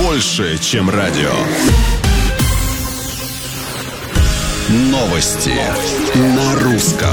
больше, чем радио. Новости на русском.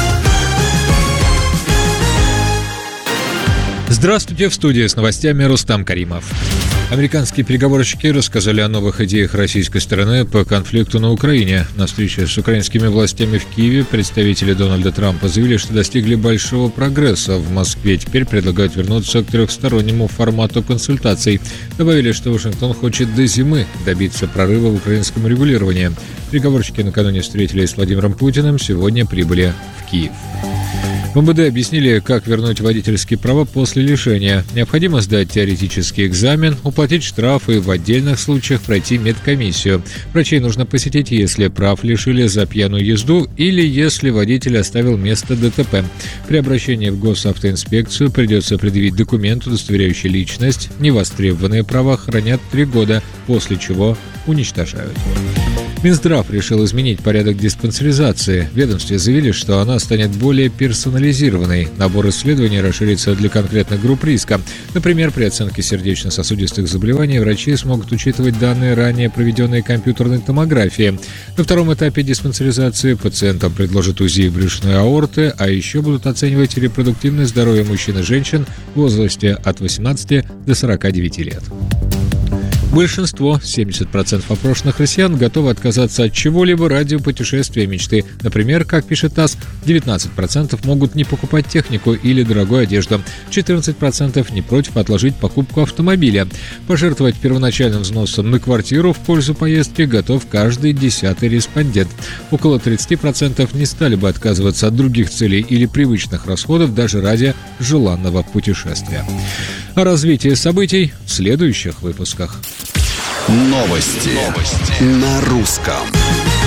Здравствуйте, в студии с новостями Рустам Каримов. Американские переговорщики рассказали о новых идеях российской стороны по конфликту на Украине. На встрече с украинскими властями в Киеве представители Дональда Трампа заявили, что достигли большого прогресса в Москве. Теперь предлагают вернуться к трехстороннему формату консультаций. Добавили, что Вашингтон хочет до зимы добиться прорыва в украинском регулировании. Переговорщики накануне встретились с Владимиром Путиным, сегодня прибыли в Киев. В МВД объяснили, как вернуть водительские права после лишения. Необходимо сдать теоретический экзамен, уплатить штрафы и в отдельных случаях пройти медкомиссию. Врачей нужно посетить, если прав лишили за пьяную езду или если водитель оставил место ДТП. При обращении в госавтоинспекцию придется предъявить документ, удостоверяющий личность. Невостребованные права хранят 3 года, после чего уничтожают. Минздрав решил изменить порядок диспансеризации. В ведомстве заявили, что она станет более персонализированной. Набор исследований расширится для конкретных групп риска. Например, при оценке сердечно-сосудистых заболеваний врачи смогут учитывать данные ранее проведенной компьютерной томографии. На втором этапе диспансеризации пациентам предложат УЗИ брюшной аорты, а еще будут оценивать репродуктивное здоровье мужчин и женщин в возрасте от 18 до 49 лет. Большинство, 70% опрошенных россиян, готовы отказаться от чего-либо ради путешествия мечты. Например, как пишет ТАСС, 19% могут не покупать технику или дорогую одежду. 14% не против отложить покупку автомобиля. Пожертвовать первоначальным взносом на квартиру в пользу поездки готов каждый 10-й респондент. Около 30% не стали бы отказываться от других целей или привычных расходов даже ради желанного путешествия. О развитии событий в следующих выпусках. Новости на русском.